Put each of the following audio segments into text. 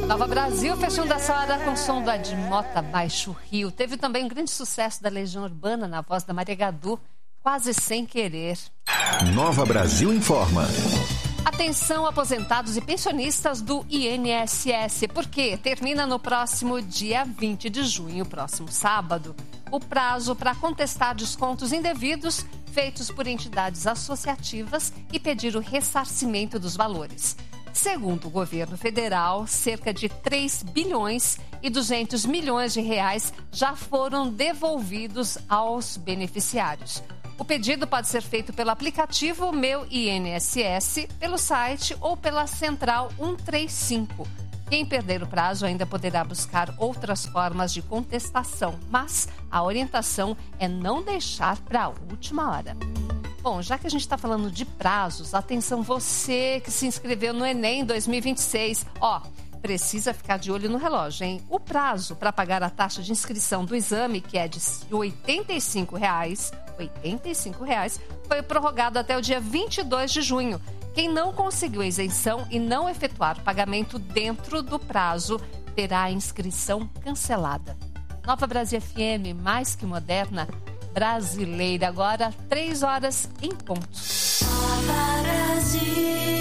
Nova Brasil, fechando essa hora com som do Admota Baixo Rio. Teve também um grande sucesso da Legião Urbana na voz da Maria Gadu, Quase Sem Querer. Nova Brasil informa. Atenção, aposentados e pensionistas do INSS, porque termina no próximo dia 20 de junho, próximo sábado, o prazo para contestar descontos indevidos feitos por entidades associativas e pedir o ressarcimento dos valores. Segundo o governo federal, cerca de 3 bilhões e 200 milhões de reais já foram devolvidos aos beneficiários. O pedido pode ser feito pelo aplicativo Meu INSS, pelo site ou pela Central 135. Quem perder o prazo ainda poderá buscar outras formas de contestação, mas a orientação é não deixar para a última hora. Bom, já que a gente está falando de prazos, atenção você que se inscreveu no Enem 2026. Precisa ficar de olho no relógio, hein? O prazo para pagar a taxa de inscrição do exame, que é de R$ 85, foi prorrogado até o dia 22 de junho. Quem não conseguiu a isenção e não efetuar o pagamento dentro do prazo, terá a inscrição cancelada. Nova Brasil FM, mais que moderna, brasileira. Agora, 3 horas em ponto. Nova Brasil.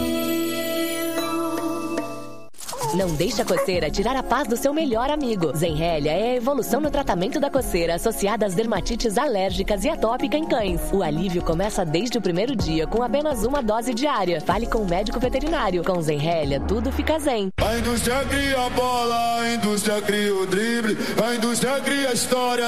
Não deixe a coceira tirar a paz do seu melhor amigo. Zenrelia é a evolução no tratamento da coceira associada às dermatites alérgicas e atópica em cães. O alívio começa desde o primeiro dia com apenas uma dose diária. Fale com o médico veterinário. Com Zenrelia, tudo fica zen. A indústria cria a bola, a indústria cria o drible, a indústria cria a história.